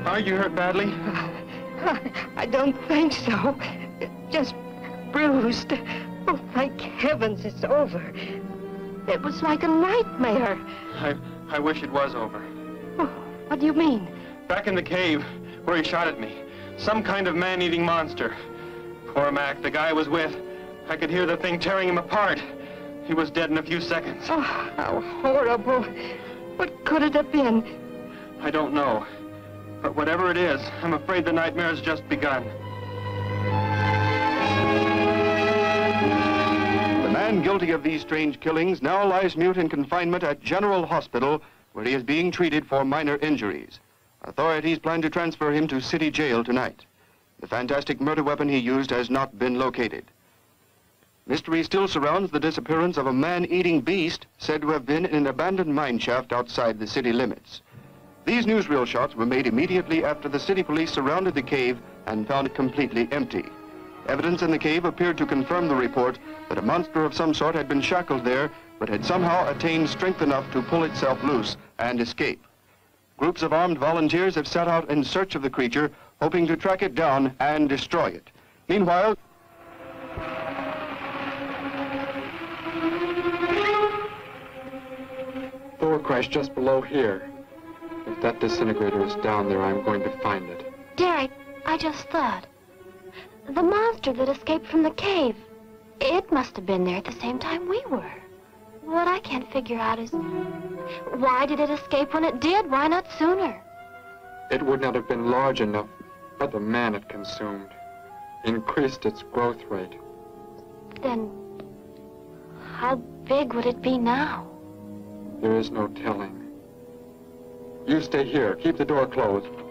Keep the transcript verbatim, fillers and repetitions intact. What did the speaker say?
Are you hurt badly? I don't think so. Just bruised. Oh, thank heavens it's over. It was like a nightmare. I, I wish it was over. Oh, what do you mean? Back in the cave, where he shot at me. Some kind of man-eating monster. Poor Mac, the guy I was with. I could hear the thing tearing him apart. He was dead in a few seconds. Oh, how horrible. What could it have been? I don't know. But whatever it is, I'm afraid the nightmare's just begun. The man guilty of these strange killings now lies mute in confinement at General Hospital, where he is being treated for minor injuries. Authorities plan to transfer him to City Jail tonight. The fantastic murder weapon he used has not been located. Mystery still surrounds the disappearance of a man-eating beast said to have been in an abandoned mine shaft outside the city limits. These newsreel shots were made immediately after the city police surrounded the cave and found it completely empty. Evidence in the cave appeared to confirm the report that a monster of some sort had been shackled there, but had somehow attained strength enough to pull itself loose and escape. Groups of armed volunteers have set out in search of the creature, hoping to track it down and destroy it. Meanwhile, Door crashed just below here. If that disintegrator is down there, I'm going to find it. Derek, I just thought. The monster that escaped from the cave. It must have been there at the same time we were. What I can't figure out is, why did it escape when it did? Why not sooner? It would not have been large enough, but the man it consumed increased its growth rate. Then, how big would it be now? There is no telling. You stay here. Keep the door closed.